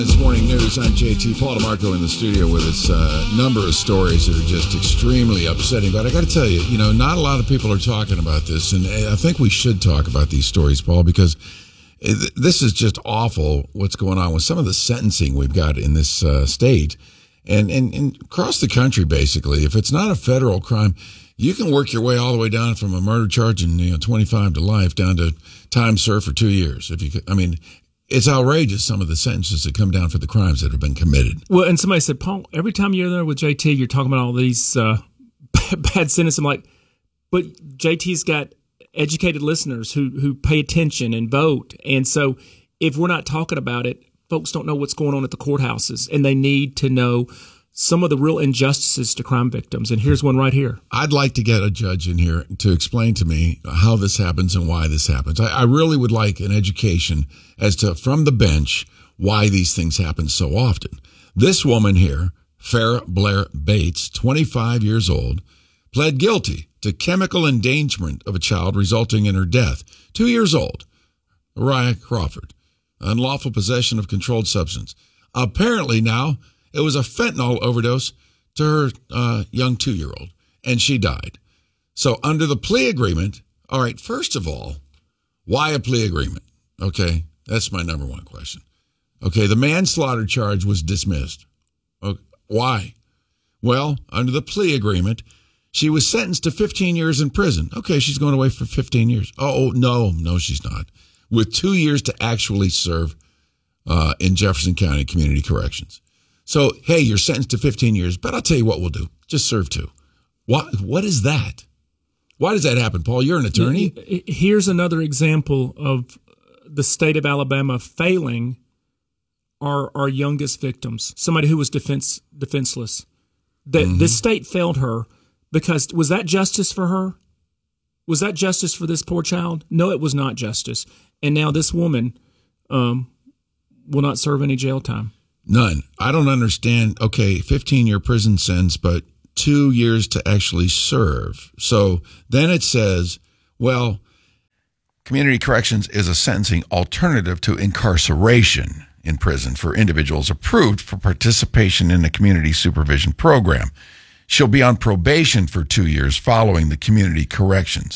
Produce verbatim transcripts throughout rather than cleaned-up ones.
This morning news, I'm J T. Paul DeMarco in the studio with us. A uh, number of stories that are just extremely upsetting. But I got to tell you, you know, not a lot of people are talking about this. And I think we should talk about these stories, Paul, because this is just awful what's going on with some of the sentencing we've got in this uh, state and, and, and across the country, basically. If it's not a federal crime, you can work your way all the way down from a murder charge in you know, twenty-five to life down to time served for two years. If you, I mean... It's outrageous, some of the sentences that come down for the crimes that have been committed. Well, and somebody said, Paul, every time you're there with J T, you're talking about all these uh, bad sentences. I'm like, but J T's got educated listeners who who pay attention and vote. And so if we're not talking about it, folks don't know what's going on at the courthouses, and they need to know some of the real injustices to crime victims. And here's one right here. I'd like to get a judge in here to explain to me how this happens and why this happens. I, I really would like an education as to, from the bench, why these things happen so often. This woman here, Farrah Blair Bates, twenty-five years old, pled guilty to chemical endangerment of a child resulting in her death. Two years old, Uriah Crawford, unlawful possession of controlled substance. Apparently now, it was a fentanyl overdose to her uh, young two-year-old, and she died. So under the plea agreement, all right, first of all, why a plea agreement? Okay, that's my number one question. Okay, the manslaughter charge was dismissed. Okay, why? Well, under the plea agreement, she was sentenced to fifteen years in prison. Okay, she's going away for fifteen years. Oh, no, no, she's not. With two years to actually serve uh, in Jefferson County Community Corrections. So, hey, you're sentenced to fifteen years, but I'll tell you what we'll do. Just serve two. What, what is that? Why does that happen, Paul? You're an attorney. Here's another example of the state of Alabama failing our, our youngest victims, somebody who was defense defenseless. That mm-hmm. This state failed her because, was that justice for her? Was that justice for this poor child? No, it was not justice. And now this woman um, will not serve any jail time. None. I don't understand. Okay, fifteen-year prison sentence, but two years to actually serve. So then it says, well, community corrections is a sentencing alternative to incarceration in prison for individuals approved for participation in a community supervision program. She'll be on probation for two years following the community corrections.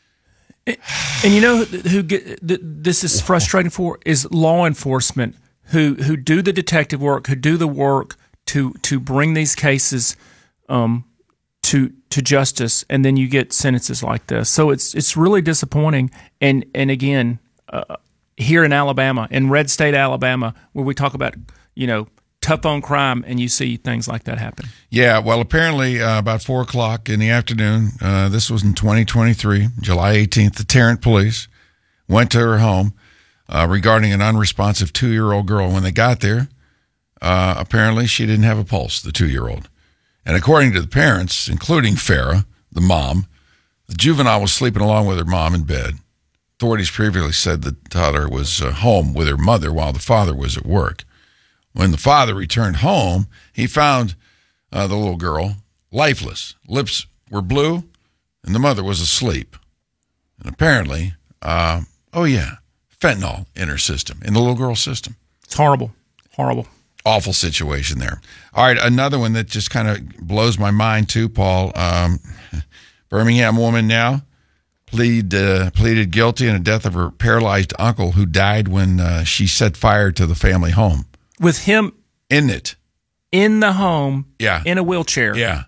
And, and you know who get, this is frustrating for is law enforcement. Who who do the detective work, who do the work to to bring these cases um, to to justice, and then you get sentences like this. So it's it's really disappointing. And and again, uh, here in Alabama, in red state Alabama, where we talk about you know tough on crime, and you see things like that happen. Yeah, well, apparently uh, about four o'clock in the afternoon, uh, this was in twenty twenty-three, July eighteenth. The Tarrant police went to her home. Uh, regarding an unresponsive two-year-old girl. When they got there, uh, apparently she didn't have a pulse, the two-year-old. And according to the parents, including Farrah, the mom, the juvenile was sleeping along with her mom in bed. Authorities previously said the toddler was uh, home with her mother while the father was at work. When the father returned home, he found uh, the little girl lifeless. Lips were blue, and the mother was asleep. And apparently, uh, oh yeah, fentanyl in her system, in the little girl's system. It's horrible. Horrible. Awful situation there. All right, another one that just kind of blows my mind too, Paul. Um, Birmingham woman now plead, uh, pleaded guilty in the death of her paralyzed uncle who died when uh, she set fire to the family home. With him in it. In the home. Yeah. In a wheelchair. Yeah.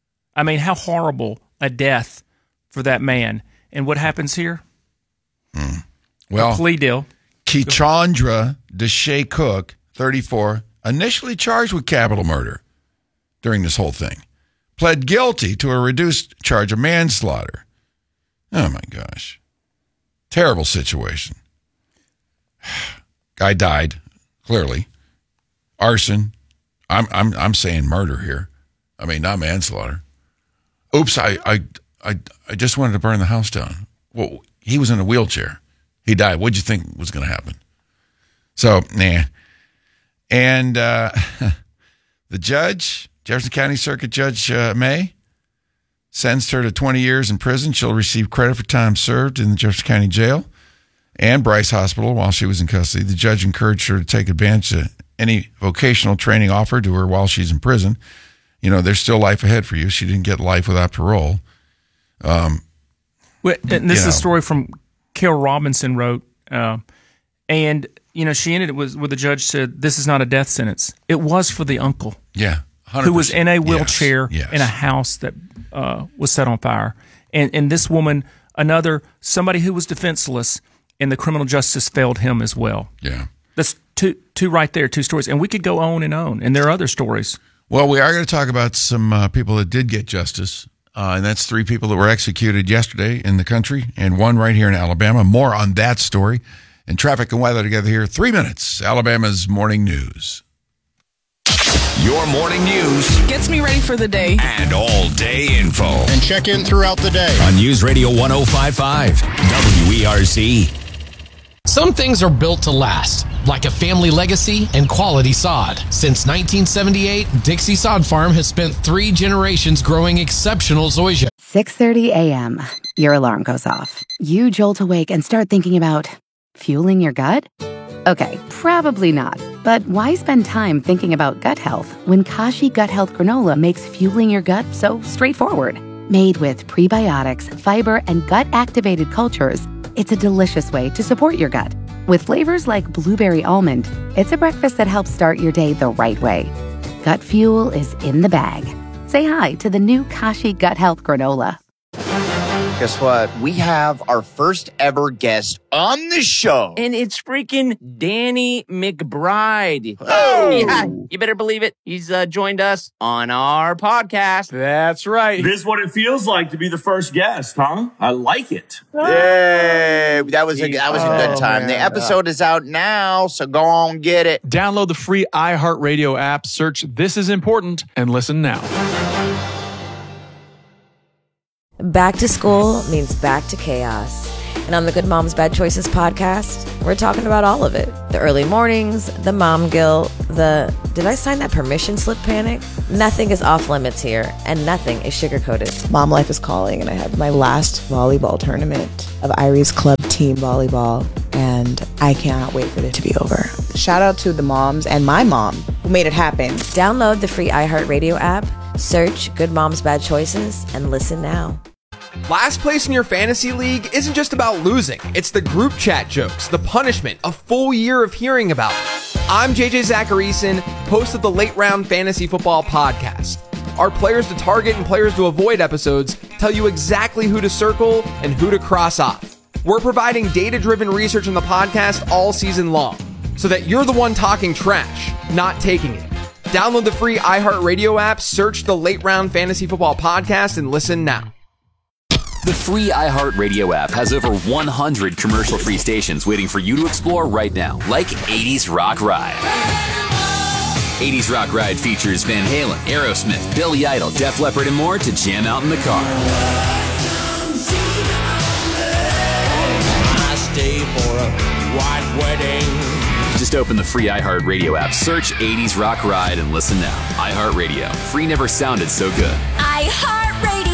I mean, how horrible a death for that man. And what happens here? Hmm. Well, a plea deal. Kechandra Deshay Cook, thirty-four, initially charged with capital murder during this whole thing, pled guilty to a reduced charge of manslaughter. Oh, my gosh. Terrible situation. Guy died, clearly. Arson. I'm I'm I'm saying murder here. I mean, not manslaughter. Oops, I I I, I just wanted to burn the house down. Well, he was in a wheelchair. He died. What'd you think was going to happen? So, nah. And uh, the judge, Jefferson County Circuit Judge uh, May, sentenced her to twenty years in prison. She'll receive credit for time served in the Jefferson County Jail and Bryce Hospital while she was in custody. The judge encouraged her to take advantage of any vocational training offered to her while she's in prison, you know, there's still life ahead for you. She didn't get life without parole. Um, well, and this is know. a story from Carol Robinson wrote, uh, and you know, she ended it with, with the judge said, "This is not a death sentence. It was for the uncle, yeah, one hundred percent. Who was in a wheelchair yes, yes. in a house that uh, was set on fire, and and this woman, another somebody who was defenseless, and the criminal justice failed him as well. Yeah, that's two two right there, two stories, and we could go on and on, and there are other stories. Well, we are going to talk about some uh, people that did get justice. Uh, and that's three people that were executed yesterday in the country and one right here in Alabama. More on that story. And traffic and weather together here. Three minutes. Alabama's morning news. Your morning news gets me ready for the day. And all day info. And check in throughout the day. On News Radio one oh five point five, W E R C. Some things are built to last, like a family legacy and quality sod. Since nineteen seventy-eight, Dixie Sod Farm has spent three generations growing exceptional zoysia. six thirty a.m. Your alarm goes off. You jolt awake and start thinking about fueling your gut? Okay, probably not. But why spend time thinking about gut health when Kashi Gut Health Granola makes fueling your gut so straightforward? Made with prebiotics, fiber, and gut-activated cultures, it's a delicious way to support your gut. With flavors like blueberry almond, it's a breakfast that helps start your day the right way. Gut fuel is in the bag. Say hi to the new Kashi Gut Health Granola. Guess what? We have our first ever guest on the show. And it's freaking Danny McBride. Oh! Yeah, you better believe it. He's uh, joined us on our podcast. That's right. This is what it feels like to be the first guest, huh? I like it. Yay! That was a, that was a good time. Oh, the episode is out now, so go on, get it. Download the free iHeartRadio app, search This Is Important, and listen now. Back to school means back to chaos. And on the Good Moms Bad Choices podcast, we're talking about all of it. The early mornings, the mom guilt, the did I sign that permission slip panic? Nothing is off limits here, and nothing is sugar-coated. Mom life is calling, and I have my last volleyball tournament of Iris Club Team Volleyball, and I cannot wait for it to be over. Shout out to the moms and my mom who made it happen. Download the free iHeartRadio app, search Good Moms Bad Choices, and listen now. Last place in your fantasy league isn't just about losing. It's the group chat jokes, the punishment, a full year of hearing about it. I'm J J Zacharyson, host of the Late Round Fantasy Football Podcast. Our players to target and players to avoid episodes tell you exactly who to circle and who to cross off. We're providing data-driven research on the podcast all season long, so that you're the one talking trash, not taking it. Download the free iHeartRadio app, search the Late Round Fantasy Football Podcast, and listen now. The free iHeartRadio app has over one hundred commercial-free stations waiting for you to explore right now, like eighties Rock Ride. eighties Rock Ride features Van Halen, Aerosmith, Billy Idol, Def Leppard, and more to jam out in the car. I stay for a white wedding. Just open the free iHeartRadio app, search eighties Rock Ride, and listen now. iHeartRadio. Free never sounded so good. iHeartRadio.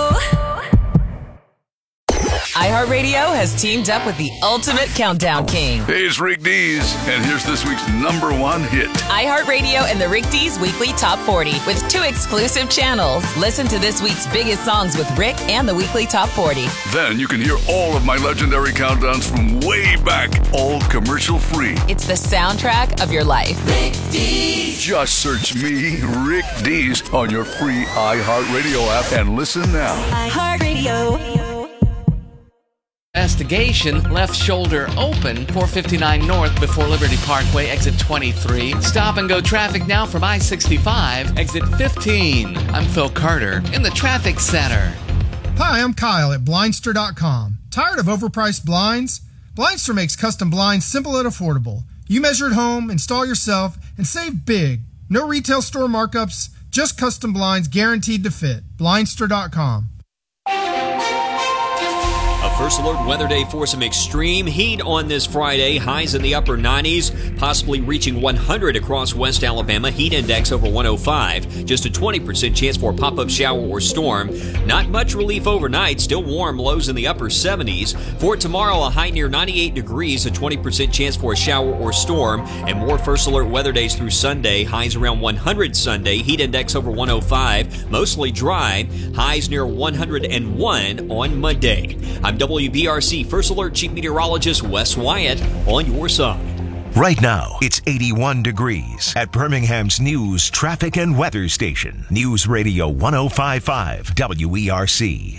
iHeartRadio has teamed up with the Ultimate Countdown King. Hey, it's Rick Dees, and here's this week's number one hit. iHeartRadio and the Rick Dees Weekly Top forty with two exclusive channels. Listen to this week's biggest songs with Rick and the Weekly Top forty. Then you can hear all of my legendary countdowns from way back, all commercial free. It's the soundtrack of your life. Rick Dees. Just search me, Rick Dees, on your free iHeartRadio app and listen now. iHeartRadio. Investigation, left shoulder open, four fifty-nine north before Liberty Parkway, exit twenty-three. Stop and go traffic now from I sixty-five, exit fifteen. I'm Phil Carter in the traffic center. Hi, I'm Kyle at Blindster dot com. Tired of overpriced blinds? Blindster makes custom blinds simple and affordable. You measure at home, install yourself, and save big. No retail store markups, just custom blinds guaranteed to fit. Blindster dot com. First Alert Weather Day for some extreme heat on this Friday. Highs in the upper nineties, possibly reaching one hundred across West Alabama. Heat index over one oh five. Just a twenty percent chance for a pop-up shower or storm. Not much relief overnight. Still warm. Lows in the upper seventies. For tomorrow, a high near ninety-eight degrees. A twenty percent chance for a shower or storm. And more First Alert Weather Days through Sunday. Highs around one hundred Sunday. Heat index over one oh five. Mostly dry. Highs near one hundred one on Monday. I'm W B R C First Alert Chief Meteorologist Wes Wyatt on your side. Right now, it's eighty-one degrees at Birmingham's News, Traffic, and Weather Station. News Radio one oh five point five W E R C.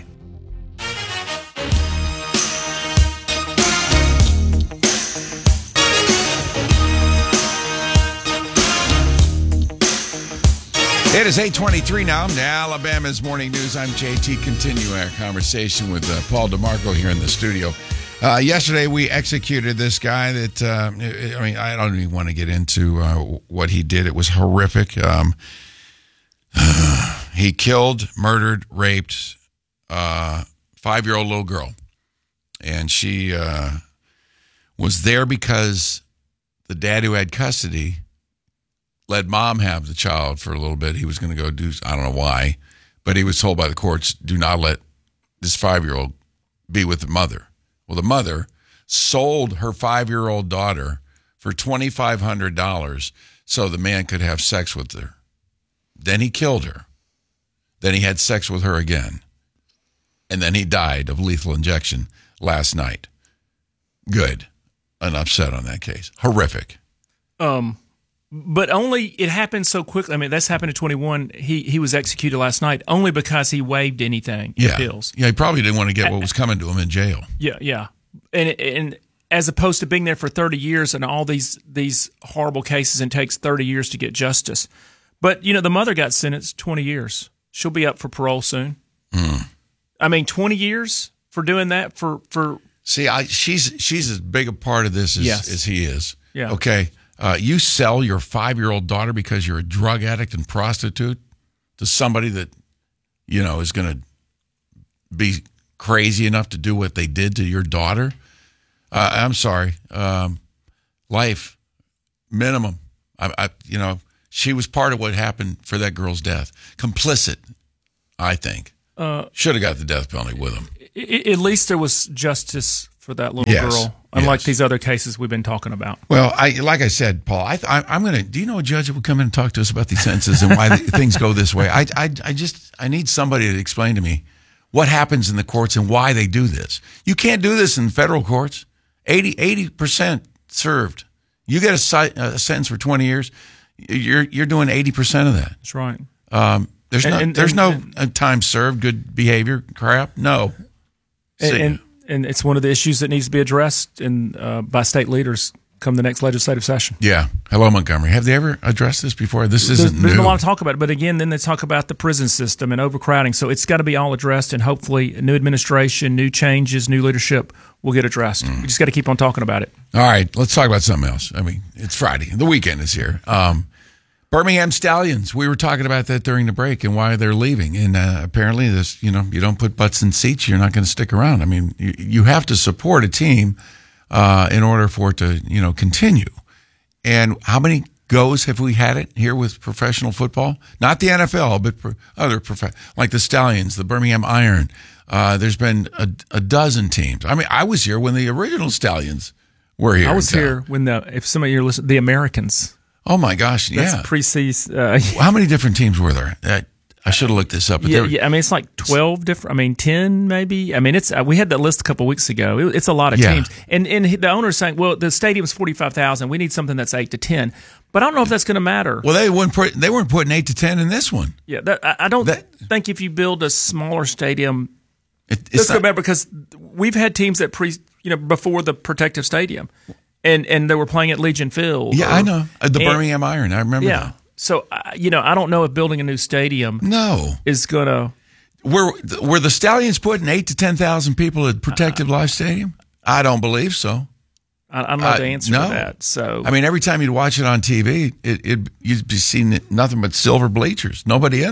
It is eight twenty-three now. Alabama's Morning News. I'm J T. Continuing our conversation with uh, Paul DeMarco here in the studio. Uh, yesterday, we executed this guy that, uh, I mean, I don't even want to get into uh, what he did. It was horrific. Um, he killed, murdered, raped a five-year-old little girl. And she uh, was there because the dad who had custody let mom have the child for a little bit. He was going to go do, I don't know why, but he was told by the courts, do not let this five-year-old be with the mother. Well, the mother sold her five-year-old daughter for twenty-five hundred dollars so the man could have sex with her. Then he killed her. Then he had sex with her again. And then he died of lethal injection last night. Good. Enough said on that case. Horrific. Um... But only it happened so quickly. I mean, that's happened at twenty-one. He he was executed last night only because he waived anything. Yeah, appeals. Yeah. He probably didn't want to get what was coming to him in jail. Yeah, yeah. And and as opposed to being there for thirty years and all these these horrible cases and takes thirty years to get justice. But you know, the mother got sentenced twenty years. She'll be up for parole soon. Mm. I mean, twenty years for doing that for for. See, I she's she's as big a part of this as, Yes. as he is. Yeah. Okay. Uh, you sell your five-year-old daughter because you're a drug addict and prostitute to somebody that, you know, is going to be crazy enough to do what they did to your daughter? Uh, I'm sorry. Um, life, minimum. I, I, you know, she was part of what happened for that girl's death. Complicit, I think. Uh, Should have got the death penalty with him. I- At least there was justice for that little Yes. girl, unlike Yes. these other cases we've been talking about. Well, I like I said, Paul. I, I, I'm going to. Do you know a judge that would come in and talk to us about these sentences and why the, things go this way? I, I, I just I need somebody to explain to me what happens in the courts and why they do this. You can't do this in federal courts. eighty percent served. You get a, si- a sentence for twenty years. You're you're doing eighty percent of that. That's right. Um, there's And- no and- there's and- no uh, time served, good behavior crap. No. And, See. and and it's one of the issues that needs to be addressed in uh, by state leaders come the next legislative session. Yeah. Hello, Montgomery. Have they ever addressed this before? This There's, isn't there's new. been a lot of talk about it, but again, then they talk about the prison system and overcrowding. So it's got to be all addressed, and hopefully, a new administration, new changes, new leadership will get addressed. Mm. We just got to keep on talking about it. All right, let's talk about something else. I mean, it's Friday. The weekend is here. Um, Birmingham Stallions. We were talking about that during the break and why they're leaving. And uh, apparently, this you know, you don't put butts in seats, you're not going to stick around. I mean, you, you have to support a team uh, in order for it to you know continue. And how many goes have we had it here with professional football? Not the N F L, but pro- other prof- like the Stallions, the Birmingham Iron. Uh, there's been a, a dozen teams. I mean, I was here when the original Stallions were here. I was in town. here when the if some of you listen, the Americans. Oh my gosh! That's Yeah, preseason. Uh, how many different teams were there? I, I should have looked this up. But yeah, there, yeah, I mean it's like twelve different. I mean ten maybe. I mean it's uh, we had that list a couple of weeks ago. It, it's a lot of Yeah. teams, and and the owner's saying, well, the stadium's forty five thousand. We need something that's eight to ten. But I don't know if that's going to matter. Well, they weren't put, they weren't putting eight to ten in this one. Yeah, that, I, I don't think if you build a smaller stadium, it, it's it's going to not- matter because we've had teams that pre you know before the protective stadium, and and they were playing at Legion Field. Yeah, or- I know Uh, the and- Birmingham Iron. I remember Yeah. that. So uh, you know, I don't know if building a new stadium No, is going to. were were the Stallions putting eight to ten thousand people at Protective Life Stadium? I don't believe so. I, I don't know Uh, the answer no. to that. So I mean, every time you'd watch it on T V, it, it you'd be seeing nothing but silver bleachers, nobody in them.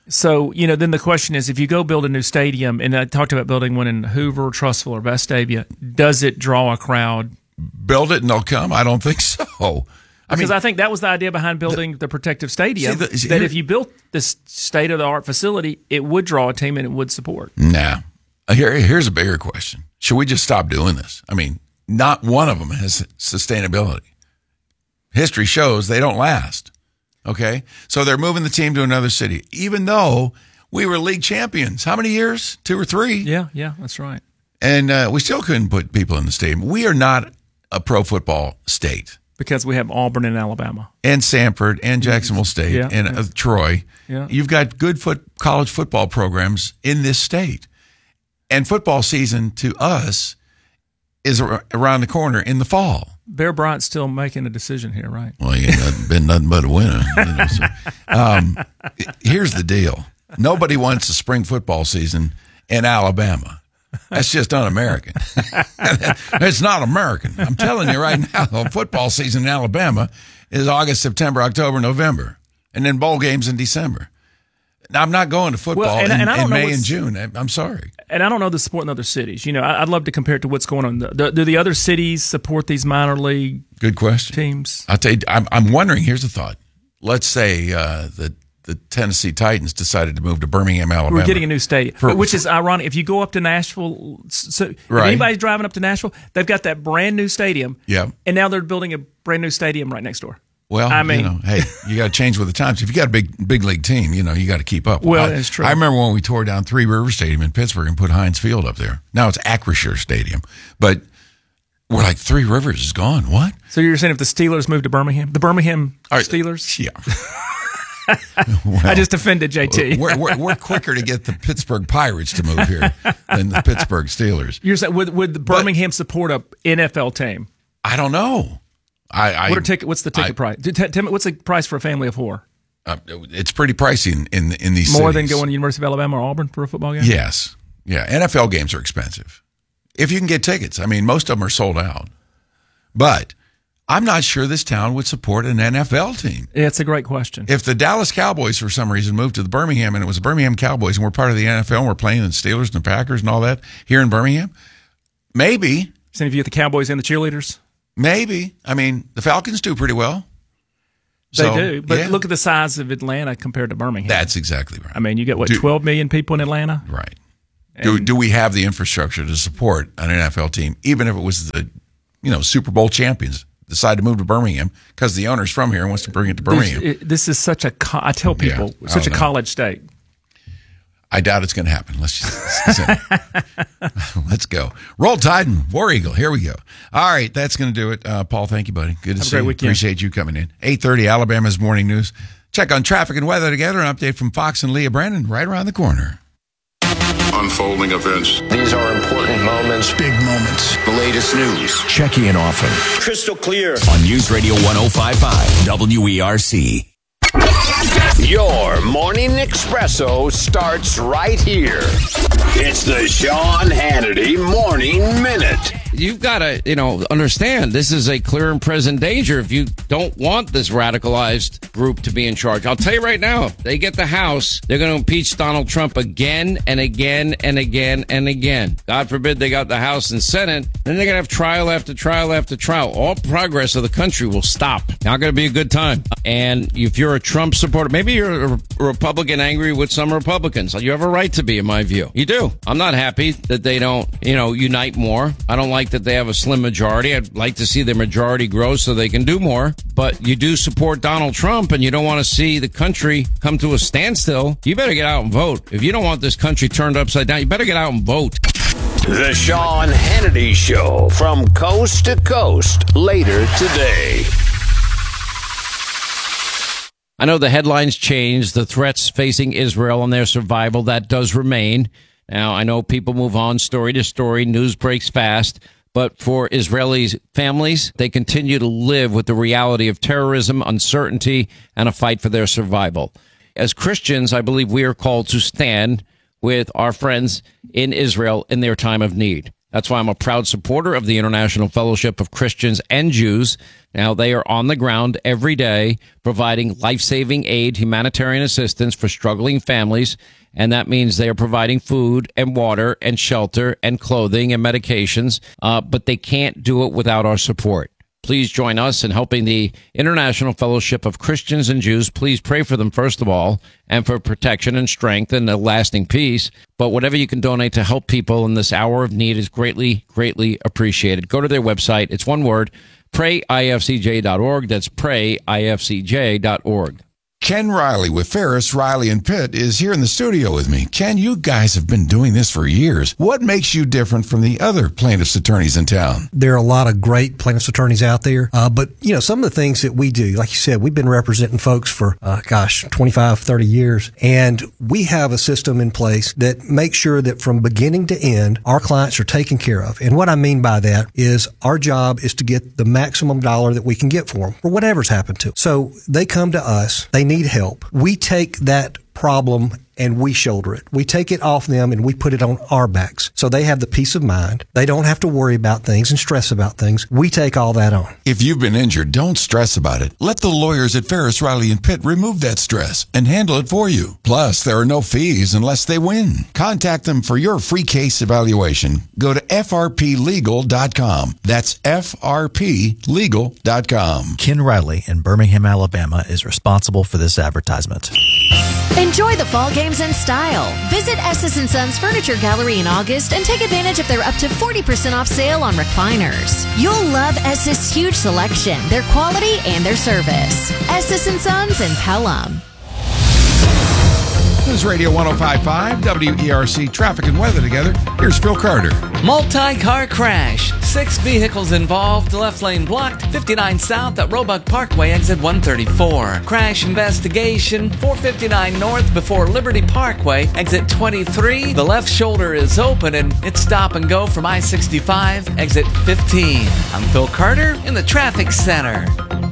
So, you know, then the question is, if you go build a new stadium, and I talked about building one in Hoover, Trussville, or Vestavia, does it draw a crowd? Build it and they'll come? I don't think so. I Because mean, I think that was the idea behind building the, the protective stadium, see the, see, that here, if you built this state-of-the-art facility, it would draw a team and it would support. Nah. Here, here's a bigger question. Should we just stop doing this? I mean, not one of them has sustainability. History shows they don't last. Okay? So they're moving the team to another city, even though we were league champions. How many years? Two or three? Yeah, yeah, that's right. And uh, we still couldn't put people in the stadium. We are not a pro football state. Because we have Auburn and Alabama. And Samford and Jacksonville State yeah, and yeah. Uh, Troy. Yeah. You've got good foot college football programs in this state. And football season to us is ar- around the corner in the fall. Bear Bryant's still making a decision here, right? Well, he ain't been nothing but a winner. You know, so. um, here's the deal. Nobody wants a spring football season in Alabama. That's just un-American. It's not American. I'm telling you right now, the football season in Alabama is August, September, October, November, and then bowl games in December. Now, I'm not going to football well, and, in, and I don't in know May and June. I'm sorry. And I don't know the support in other cities. You know, I'd love to compare it to what's going on. Do, do the other cities support these minor league Good question. teams? I'll tell you, I'm, I'm wondering, here's a thought. Let's say uh, the, the Tennessee Titans decided to move to Birmingham, Alabama. We're getting a new stadium, For- which is ironic. If you go up to Nashville, so if Right. anybody's driving up to Nashville, they've got that brand new stadium. Yeah. And now they're building a brand new stadium right next door. Well, I mean, you know, hey, you got to change with the times. If you got a big big league team, you know, you got to keep up. Well, I, that's true. I remember when we tore down Three River Stadium in Pittsburgh and put Heinz Field up there. Now it's Acrisure Stadium, but we're like, Three Rivers is gone. What? So you're saying if the Steelers moved to Birmingham, the Birmingham right. Steelers? Yeah. Well, I just offended J T. we're, we're, we're quicker to get the Pittsburgh Pirates to move here than the Pittsburgh Steelers. You're saying would would the Birmingham but, support a N F L team? I don't know. I, I what are ticket? What's the ticket I, price? Tell me, what's the price for a family of four? Uh, it's pretty pricey in in, in these more cities. than going to University of Alabama or Auburn for a football game. Yes, yeah. N F L games are expensive if you can get tickets. I mean, most of them are sold out. But I'm not sure this town would support an N F L team. Yeah, it's a great question. If the Dallas Cowboys, for some reason, moved to the Birmingham and it was the Birmingham Cowboys and we're part of the N F L and we're playing the Steelers and the Packers and all that here in Birmingham, maybe. So if you get the Cowboys and the cheerleaders? Maybe. I mean, the Falcons do pretty well. They So, do. But yeah. look at the size of Atlanta compared to Birmingham. That's exactly right. I mean, you got, what, Do- twelve million people in Atlanta? Right. Do, do we have the infrastructure to support an N F L team, even if it was the, you know, Super Bowl champions decide to move to Birmingham because the owner's from here and wants to bring it to Birmingham? This, it, this is such a, co- I tell people, Yeah, such I a don't know. college state. I doubt it's going to happen. Let's just let's go. Roll Tide and War Eagle. Here we go. All right, that's going to do it. Uh, Paul, thank you, buddy. Good to Have a see great you. weekend. Appreciate you coming in. eight thirty, Alabama's Morning News. Check on traffic and weather together. An update from Fox and Leah Brandon right around the corner. Unfolding events. These are important moments. Big moments. The latest news. Check in often Crystal clear. on News Radio one oh five point five W E R C. Your morning espresso starts right here. It's the Sean Hannity Morning Minute. You've got to, you know, understand this is a clear and present danger if you don't want this radicalized group to be in charge. I'll tell you right now, if they get the House, they're going to impeach Donald Trump again and again and again and again. God forbid they got the House and Senate. Then they're going to have trial after trial after trial. All progress of the country will stop. Not going to be a good time. And if you're a Trump supporter, maybe you're a Republican angry with some Republicans. You have a right to be, in my view. You do. I'm not happy that they don't, you know, unite more. I don't like that they have a slim majority. I'd like to see their majority grow so they can do more. But you do support Donald Trump and you don't want to see the country come to a standstill. You better get out and vote. If you don't want this country turned upside down, you better get out and vote. The Sean Hannity Show from coast to coast later today. I know the headlines changed, the threats facing Israel and their survival, that does remain. Now, I know people move on story to story, news breaks fast, but for Israelis' families, they continue to live with the reality of terrorism, uncertainty, and a fight for their survival. As Christians, I believe we are called to stand with our friends in Israel in their time of need. That's why I'm a proud supporter of the International Fellowship of Christians and Jews. Now, they are on the ground every day providing life-saving aid, humanitarian assistance for struggling families. And that means they are providing food and water and shelter and clothing and medications. Uh, but they can't do it without our support. Please join us in helping the International Fellowship of Christians and Jews. Please pray for them, first of all, and for protection and strength and a lasting peace. But whatever you can donate to help people in this hour of need is greatly, greatly appreciated. Go to their website. It's one word, pray I F C J dot org. That's pray I F C J dot org. Ken Riley with Ferris, Riley and Pitt is here in the studio with me. Ken, you guys have been doing this for years. What makes you different from the other plaintiffs' attorneys in town? There are a lot of great plaintiffs' attorneys out there, uh, but, you know, some of the things that we do, like you said, we've been representing folks for, uh, gosh, twenty-five, thirty years, and we have a system in place that makes sure that from beginning to end, our clients are taken care of. And what I mean by that is our job is to get the maximum dollar that we can get for them, for whatever's happened to them. So they come to us, they need help. We take that problem and we shoulder it. We take it off them and we put it on our backs. So they have the peace of mind. They don't have to worry about things and stress about things. We take all that on. If you've been injured, don't stress about it. Let the lawyers at Ferris, Riley and Pitt remove that stress and handle it for you. Plus, there are no fees unless they win. Contact them for your free case evaluation. Go to F R P legal dot com. That's F R P legal dot com. Ken Riley in Birmingham, Alabama is responsible for this advertisement. Enjoy the fall games in style. Visit Estes and Sons Furniture Gallery in August and take advantage of their up to forty percent off sale on recliners. You'll love Estes' huge selection, their quality, and their service. Estes and Sons in Pelham. News Radio one oh five point five, W E R C, traffic and weather together. Here's Phil Carter. Multi-car crash. Six vehicles involved. Left lane blocked. fifty-nine South at Roebuck Parkway, exit one thirty-four. Crash investigation. four fifty-nine North before Liberty Parkway, exit twenty-three. The left shoulder is open and it's stop and go from I sixty-five, exit fifteen. I'm Phil Carter in the traffic center.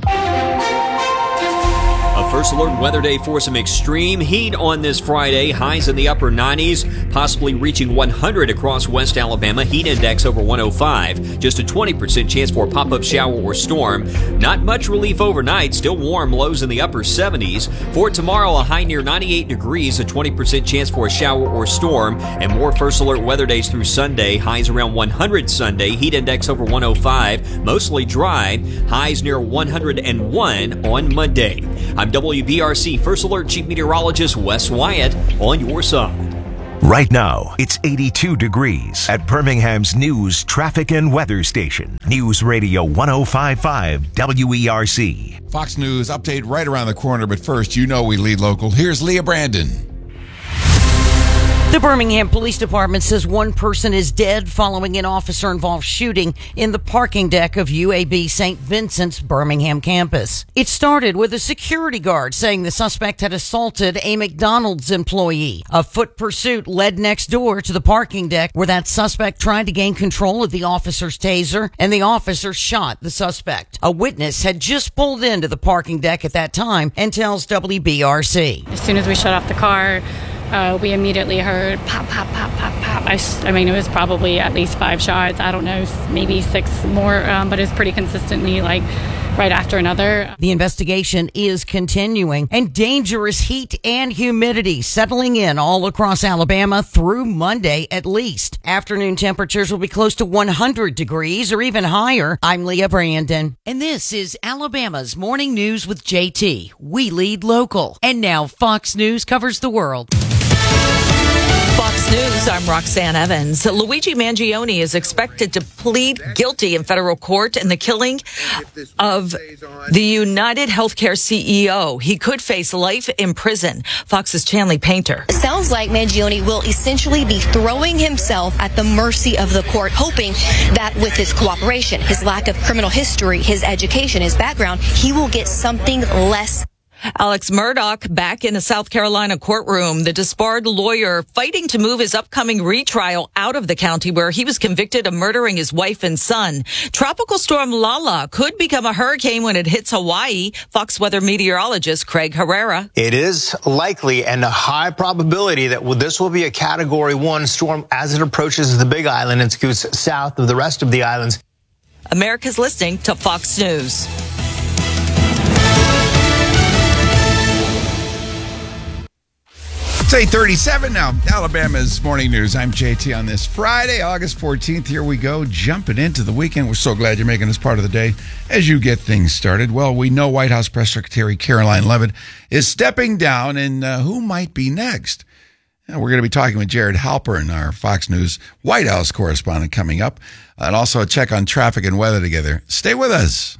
A first alert weather day for some extreme heat on this Friday. Highs in the upper nineties, possibly reaching one hundred across West Alabama. Heat index over one oh five. Just a twenty percent chance for a pop-up shower or storm. Not much relief overnight. Still warm. Lows in the upper seventies. For tomorrow, a high near ninety-eight degrees. A twenty percent chance for a shower or storm. And more first alert weather days through Sunday. Highs around one hundred Sunday. Heat index over one oh five. Mostly dry. Highs near one hundred one on Monday. I'm W B R C First Alert Chief Meteorologist Wes Wyatt on your side. Right now, it's eighty-two degrees at Birmingham's news, traffic, and weather station. News Radio one oh five point five W E R C. Fox News update right around the corner, but first, you know we lead local. Here's Leah Brandon. The Birmingham Police Department says one person is dead following an officer-involved shooting in the parking deck of U A B Saint Vincent's Birmingham campus. It started with a security guard saying the suspect had assaulted a McDonald's employee. A foot pursuit led next door to the parking deck where that suspect tried to gain control of the officer's taser, and the officer shot the suspect. A witness had just pulled into the parking deck at that time and tells W B R C. As soon as we shut off the car, Uh, we immediately heard pop, pop, pop, pop, pop. I, I mean, it was probably at least five shots. I don't know, maybe six more, um, but it's pretty consistently like right after another. The investigation is continuing, and dangerous heat and humidity settling in all across Alabama through Monday at least. Afternoon temperatures will be close to one hundred degrees or even higher. I'm Leah Brandon, and this is Alabama's Morning News with J T. We lead local. And now Fox News covers the world. Fox News, I'm Roxanne Evans. Luigi Mangione is expected to plead guilty in federal court in the killing of the United Healthcare C E O. He could face life in prison. Fox's Chanley Painter. It sounds like Mangione will essentially be throwing himself at the mercy of the court, hoping that with his cooperation, his lack of criminal history, his education, his background, he will get something less. Alex Murdaugh back in a South Carolina courtroom. The disbarred lawyer fighting to move his upcoming retrial out of the county where he was convicted of murdering his wife and son. Tropical storm Lala could become a hurricane when it hits Hawaii. Fox weather meteorologist Craig Herrera. It is likely and a high probability that this will be a Category one storm as it approaches the Big Island and scoots south of the rest of the islands. America's listening to Fox News. It's eight thirty-seven now. Alabama's Morning News. I'm J T on this Friday, August fourteenth. Here we go, jumping into the weekend. We're so glad you're making this part of the day as you get things started. Well, we know White House Press Secretary Caroline Leavitt is stepping down, and uh, who might be next? Uh, we're going to be talking with Jared Halpern, our Fox News White House correspondent, coming up, and also a check on traffic and weather together. Stay with us.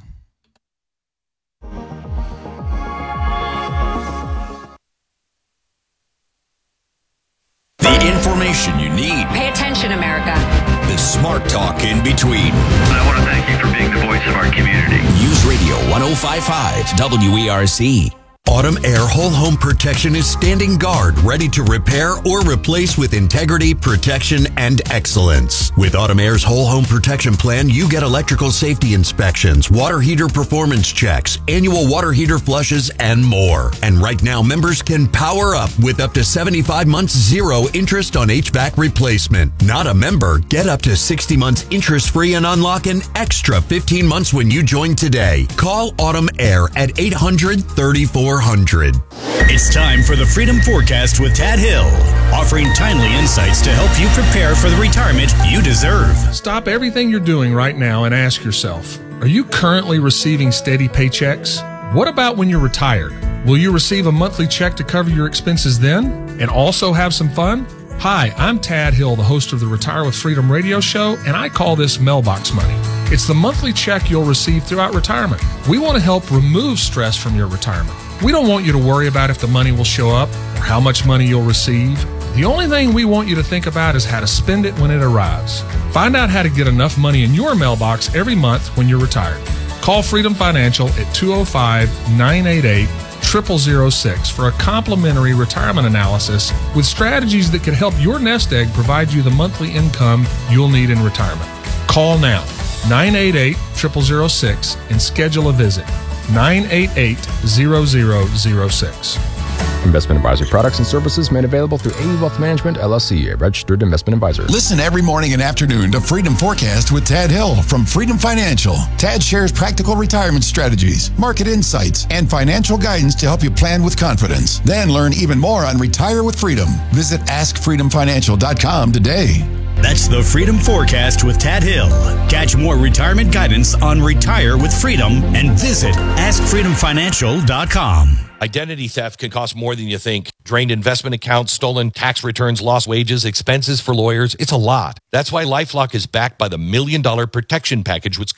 The information you need. Pay attention, America. The smart talk in between. I want to thank you for being the voice of our community. News Radio one oh five point five W E R C. Autumn Air Whole Home Protection is standing guard, ready to repair or replace with integrity, protection, and excellence. With Autumn Air's Whole Home Protection Plan, you get electrical safety inspections, water heater performance checks, annual water heater flushes, and more. And right now, members can power up with up to seventy-five months zero interest on H V A C replacement. Not a member? Get up to sixty months interest-free and unlock an extra fifteen months when you join today. Call Autumn Air at eight hundred, thirty-four hundred. It's time for the Freedom Forecast with Tad Hill, offering timely insights to help you prepare for the retirement you deserve. Stop everything you're doing right now and ask yourself, are you currently receiving steady paychecks? What about when you're retired? Will you receive a monthly check to cover your expenses then and also have some fun? Hi, I'm Tad Hill, the host of the Retire with Freedom radio show, and I call this mailbox money. It's the monthly check you'll receive throughout retirement. We want to help remove stress from your retirement. We don't want you to worry about if the money will show up or how much money you'll receive. The only thing we want you to think about is how to spend it when it arrives. Find out how to get enough money in your mailbox every month when you're retired. Call Freedom Financial at two oh five, nine eight eight, zero zero zero six for a complimentary retirement analysis with strategies that could help your nest egg provide you the monthly income you'll need in retirement. Call now, nine eight eight, zero zero zero six, and schedule a visit. nine eight eight, zero zero zero six. Investment advisory products and services made available through A E Wealth Management, L L C, a registered investment advisor. Listen every morning and afternoon to Freedom Forecast with Tad Hill from Freedom Financial. Tad shares practical retirement strategies, market insights, and financial guidance to help you plan with confidence. Then learn even more on Retire with Freedom. Visit ask freedom financial dot com today. That's the Freedom Forecast with Tad Hill. Catch more retirement guidance on Retire with Freedom and visit ask freedom financial dot com. Identity theft can cost more than you think. Drained investment accounts, stolen tax returns, lost wages, expenses for lawyers. It's a lot. That's why LifeLock is backed by the Million Dollar Protection Package with